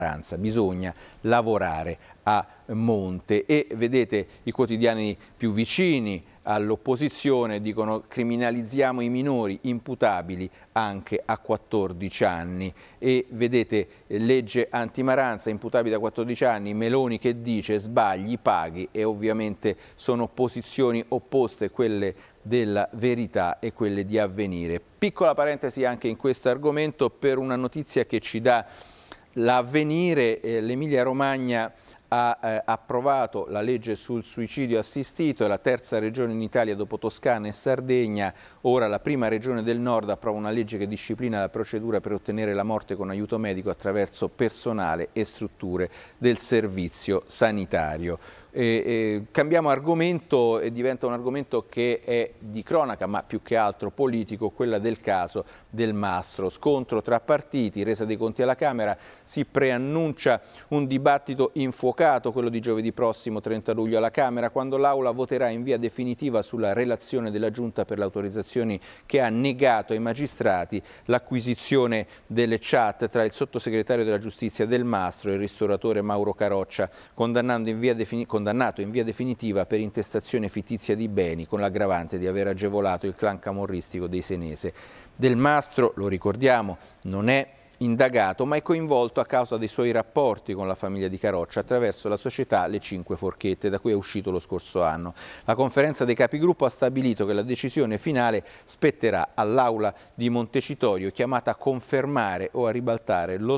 Bisogna lavorare a monte e vedete i quotidiani più vicini all'opposizione dicono criminalizziamo i minori imputabili anche a 14 anni e vedete legge antimaranza imputabili da 14 anni, Meloni che dice sbagli, paghi e ovviamente sono posizioni opposte quelle della Verità e quelle di Avvenire. Piccola parentesi anche in questo argomento per una notizia che ci dà l'Avvenire, l'Emilia Romagna ha approvato la legge sul suicidio assistito, è la terza regione in Italia dopo Toscana e Sardegna, ora la prima regione del nord approva una legge che disciplina la procedura per ottenere la morte con aiuto medico attraverso personale e strutture del servizio sanitario. Cambiamo argomento e diventa un argomento che è di cronaca ma più che altro politico, quella del caso Del Mastro. Scontro tra partiti, resa dei conti alla Camera, si preannuncia un dibattito infuocato, quello di giovedì prossimo 30 luglio alla Camera, quando l'Aula voterà in via definitiva sulla relazione della Giunta per le autorizzazioni che ha negato ai magistrati l'acquisizione delle chat tra il sottosegretario della Giustizia Del Mastro e il ristoratore Mauro Caroccia, condannato in via definitiva per intestazione fittizia di beni con l'aggravante di aver agevolato il clan camorristico dei Senese. Del Mastro, lo ricordiamo, non è indagato ma è coinvolto a causa dei suoi rapporti con la famiglia di Caroccia attraverso la società Le Cinque Forchette da cui è uscito lo scorso anno. La conferenza dei capigruppo ha stabilito che la decisione finale spetterà all'Aula di Montecitorio chiamata a confermare o a ribaltare lo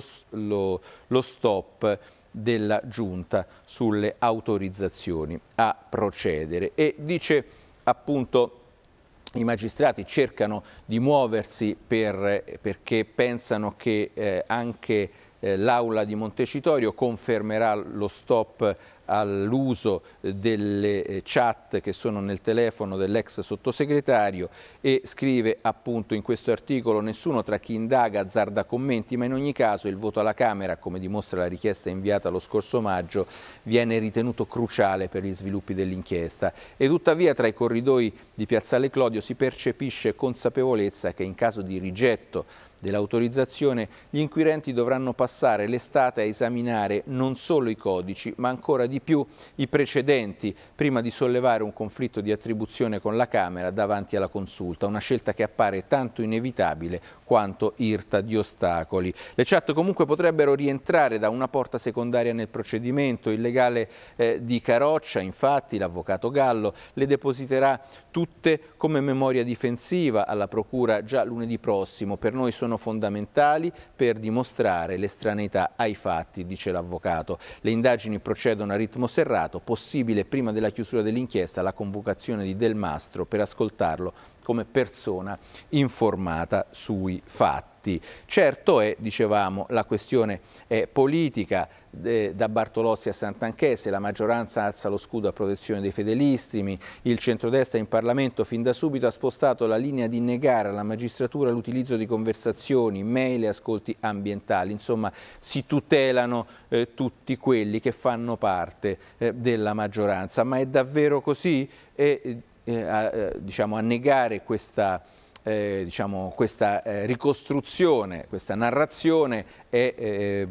stop della Giunta sulle autorizzazioni a procedere e dice appunto i magistrati cercano di muoversi perché pensano che anche l'Aula di Montecitorio confermerà lo stop all'uso delle chat che sono nel telefono dell'ex sottosegretario e scrive appunto in questo articolo nessuno tra chi indaga azzarda commenti ma in ogni caso il voto alla Camera, come dimostra la richiesta inviata lo scorso maggio, viene ritenuto cruciale per gli sviluppi dell'inchiesta e tuttavia tra i corridoi di Piazzale Clodio si percepisce consapevolezza che in caso di rigetto dell'autorizzazione gli inquirenti dovranno passare l'estate a esaminare non solo i codici ma ancora di più i precedenti prima di sollevare un conflitto di attribuzione con la Camera davanti alla consulta, una scelta che appare tanto inevitabile quanto irta di ostacoli. Le chat comunque potrebbero rientrare da una porta secondaria nel procedimento, il legale di Caroccia infatti, l'avvocato Gallo, le depositerà tutte come memoria difensiva alla procura già lunedì prossimo, per noi sono fondamentali per dimostrare l'estraneità ai fatti, dice l'avvocato. Le indagini procedono a ritmo serrato, possibile prima della chiusura dell'inchiesta la convocazione di Del Mastro per ascoltarlo come persona informata sui fatti. Certo è, dicevamo, la questione è politica, da Bartolozzi a Santanchè, la maggioranza alza lo scudo a protezione dei fedelissimi, il centrodestra in Parlamento fin da subito ha spostato la linea di negare alla magistratura l'utilizzo di conversazioni, mail e ascolti ambientali, insomma si tutelano tutti quelli che fanno parte della maggioranza, ma è davvero così? A negare questa ricostruzione, questa narrazione è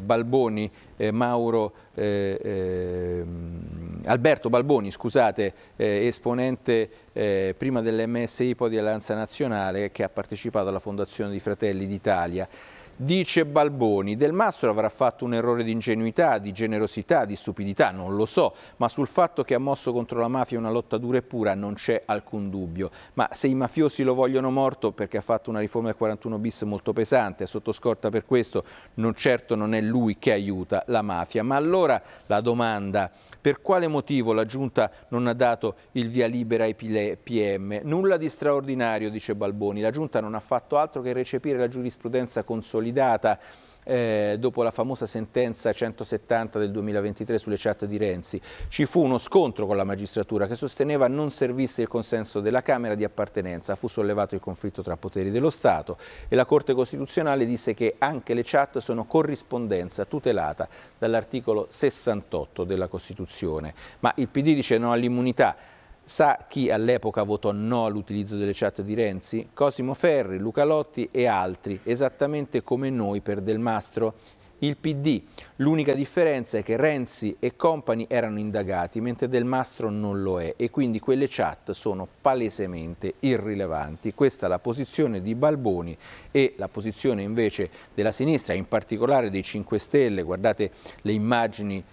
Alberto Balboni, scusate, esponente prima dell'MSI poi di Alleanza Nazionale che ha partecipato alla fondazione di Fratelli d'Italia. Dice Balboni, Del Mastro avrà fatto un errore di ingenuità, di generosità, di stupidità, non lo so, ma sul fatto che ha mosso contro la mafia una lotta dura e pura non c'è alcun dubbio. Ma se i mafiosi lo vogliono morto perché ha fatto una riforma del 41 bis molto pesante, è sotto scorta per questo, certo non è lui che aiuta la mafia. Ma allora la domanda, per quale motivo la Giunta non ha dato il via libera ai PM? Nulla di straordinario, dice Balboni, la Giunta non ha fatto altro che recepire la giurisprudenza consolidata dopo la famosa sentenza 170 del 2023 sulle chat di Renzi. Ci fu uno scontro con la magistratura che sosteneva non servisse il consenso della Camera di appartenenza, fu sollevato il conflitto tra poteri dello Stato e la Corte Costituzionale disse che anche le chat sono corrispondenza tutelata dall'articolo 68 della Costituzione. Ma il PD dice no all'immunità. Sa chi all'epoca votò no all'utilizzo delle chat di Renzi? Cosimo Ferri, Luca Lotti e altri, esattamente come noi per Del Mastro. il PD. L'unica differenza è che Renzi e compagni erano indagati, mentre Del Mastro non lo è, e quindi quelle chat sono palesemente irrilevanti. Questa è la posizione di Balboni, e la posizione invece della sinistra, in particolare dei 5 Stelle. Guardate le immagini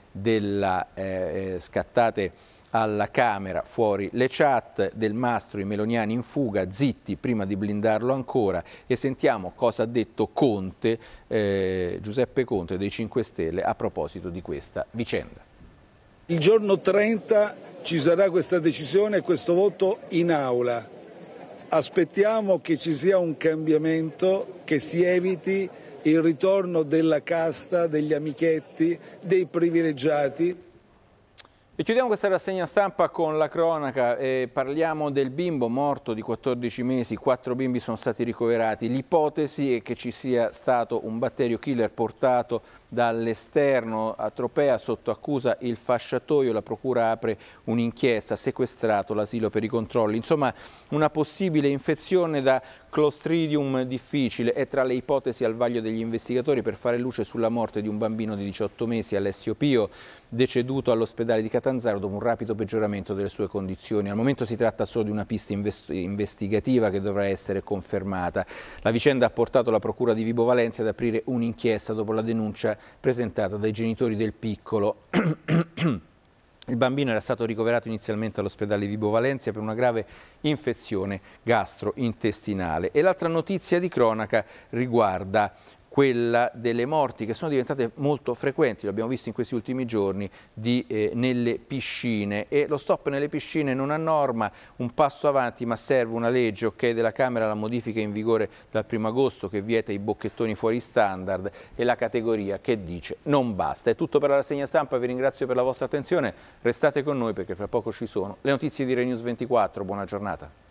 scattate alla Camera, fuori le chat, Del Mastro, i meloniani in fuga, zitti prima di blindarlo ancora, e sentiamo cosa ha detto Conte, Giuseppe Conte dei 5 Stelle a proposito di questa vicenda. Il giorno 30 ci sarà questa decisione e questo voto in aula. Aspettiamo che ci sia un cambiamento, che si eviti il ritorno della casta, degli amichetti, dei privilegiati. E chiudiamo questa rassegna stampa con la cronaca. Parliamo del bimbo morto di 14 mesi, 4 bimbi sono stati ricoverati. L'ipotesi è che ci sia stato un batterio killer portato dall'esterno. A Tropea sotto accusa il fasciatoio, la procura apre un'inchiesta, sequestrato l'asilo per i controlli. Insomma, una possibile infezione da Clostridium difficile è tra le ipotesi al vaglio degli investigatori per fare luce sulla morte di un bambino di 18 mesi, Alessio Pio, deceduto all'ospedale di Catanzaro dopo un rapido peggioramento delle sue condizioni. Al momento si tratta solo di una pista investigativa che dovrà essere confermata. La vicenda ha portato la procura di Vibo Valentia ad aprire un'inchiesta dopo la denuncia presentata dai genitori del piccolo. Il bambino era stato ricoverato inizialmente all'ospedale di Vibo Valentia per una grave infezione gastrointestinale. E l'altra notizia di cronaca riguarda quella delle morti che sono diventate molto frequenti, lo abbiamo visto in questi ultimi giorni, nelle piscine, e lo stop nelle piscine non ha norma, un passo avanti, ma serve una legge, ok, della Camera, la modifica in vigore dal 1° agosto che vieta i bocchettoni fuori standard, e la categoria che dice non basta. È tutto per la rassegna stampa, vi ringrazio per la vostra attenzione, restate con noi perché fra poco ci sono le notizie di RaiNews 24, buona giornata.